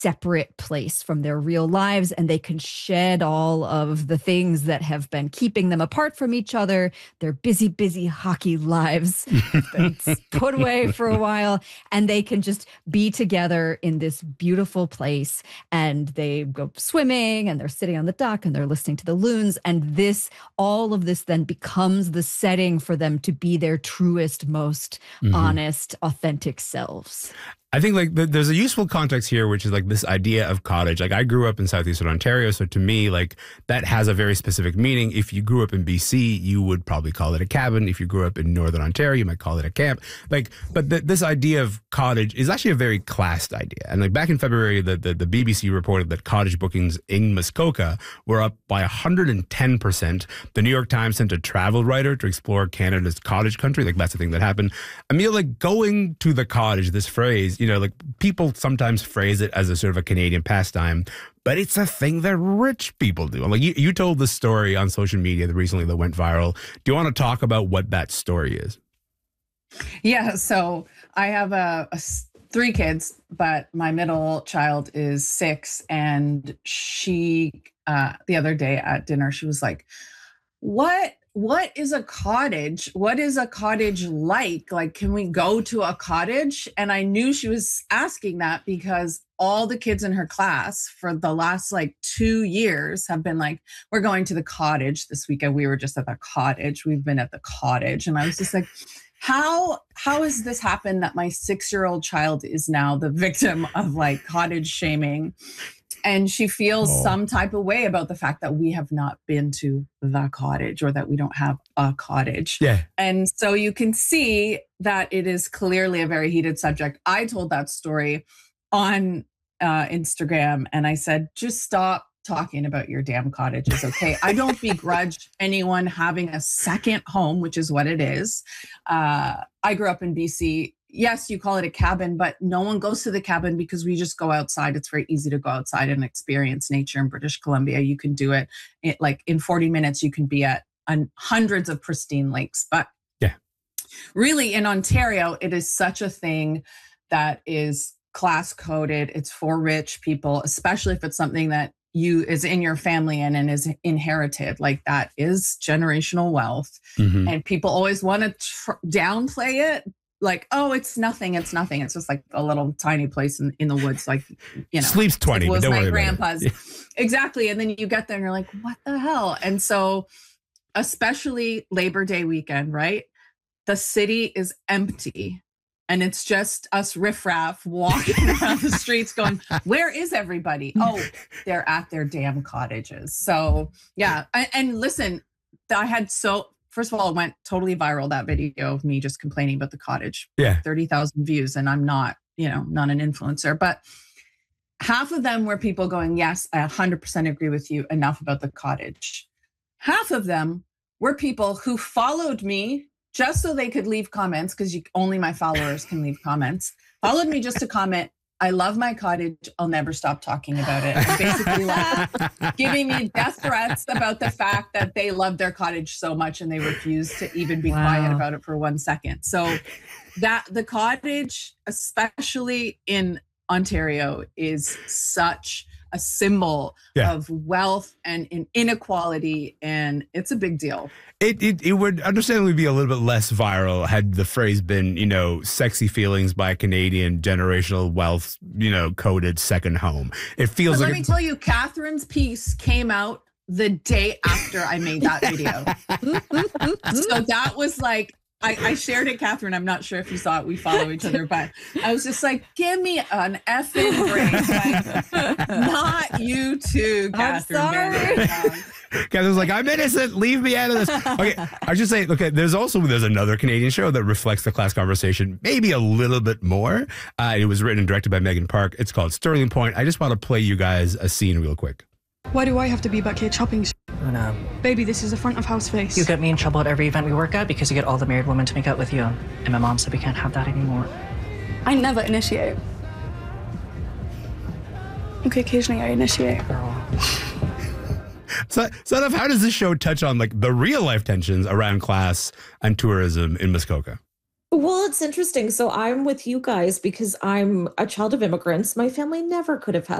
separate place from their real lives, and they can shed all of the things that have been keeping them apart from each other. Their busy hockey lives have been put away for a while, and they can just be together in this beautiful place. And they go swimming, and they're sitting on the dock, and they're listening to the loons. And all of this then becomes the setting for them to be their truest, most honest, authentic selves. I think like there's a useful context here, which is like this idea of cottage. Like I grew up in southeastern Ontario, so to me, like that has a very specific meaning. If you grew up in BC, you would probably call it a cabin. If you grew up in northern Ontario, you might call it a camp. Like, but this idea of cottage is actually a very classed idea. And like back in February, the BBC reported that cottage bookings in Muskoka were up by 110%. The New York Times sent a travel writer to explore Canada's cottage country. Like that's the thing that happened. I mean, like going to the cottage, this phrase, you know, like people sometimes phrase it as a sort of a Canadian pastime, but it's a thing that rich people do. And like you told this story on social media recently that went viral. Do you want to talk about what that story is? Yeah. So I have 3 kids, but my middle child is 6. And she, the other day at dinner, she was like, what is a cottage? What is a cottage like? Like, can we go to a cottage? And I knew she was asking that because all the kids in her class for the last like 2 years have been like, we're going to the cottage this weekend. We were just at the cottage. We've been at the cottage. And I was just like, how has this happened that my 6-year-old child is now the victim of like cottage shaming? And she feels some type of way about the fact that we have not been to the cottage or that we don't have a cottage. Yeah. And so you can see that it is clearly a very heated subject. I told that story on Instagram and I said, just stop talking about your damn cottages, okay? I don't begrudge anyone having a second home, which is what it is. I grew up in BC. Yes, you call it a cabin, but no one goes to the cabin because we just go outside. It's very easy to go outside and experience nature in British Columbia. You can do it like in 40 minutes, you can be at hundreds of pristine lakes. But yeah, really in Ontario, it is such a thing that is class coded. It's for rich people, especially if it's something that is in your family and is inherited. Like that is generational wealth. And people always want to downplay it. Like, oh, it's nothing. It's nothing. It's just like a little tiny place in the woods. Like, you know, sleeps 20. It was but don't my worry grandpa's. about it. Exactly. And then you get there and you're like, what the hell? And so, especially Labor Day weekend, right? The city is empty. And it's just us riffraff walking around the streets going, where is everybody? Oh, they're at their damn cottages. So, yeah. And listen, first of all, it went totally viral, that video of me just complaining about the cottage. Yeah. 30,000 views. And I'm not an influencer. But half of them were people going, yes, I 100% agree with you. Enough about the cottage. Half of them were people who followed me just so they could leave comments, because only my followers can leave comments. Followed me just to comment, I love my cottage. I'll never stop talking about it. And basically like giving me death threats about the fact that they love their cottage so much and they refuse to even be quiet about it for 1 second. So that the cottage, especially in Ontario, is such a symbol of wealth and inequality, and it's a big deal. It would understandably be a little bit less viral had the phrase been, you know, sexy feelings by a Canadian, generational wealth, you know, coded second home. It feels but like. Let me tell you, Catherine's piece came out the day after I made that video. So that was like, I shared it, Catherine. I'm not sure if you saw it. We follow each other, but I was just like, give me an effing break. Like, not you too, Catherine. I'm sorry. Catherine's like, I'm innocent. Leave me out of this. Okay, I should say, okay, there's another Canadian show that reflects the class conversation maybe a little bit more. It was written and directed by Megan Park. It's called Sterling Point. I just want to play you guys a scene real quick. Why do I have to be back here chopping? Luna, Baby, this is a front of house face. you get me in trouble at every event we work at because you get all the married women to make out with you. And my mom said we can't have that anymore. I never initiate. Okay, occasionally I initiate. Girl. So how does this show touch on like the real life tensions around class and tourism in Muskoka? Well, it's interesting. So I'm with you guys because I'm a child of immigrants. My family never could have had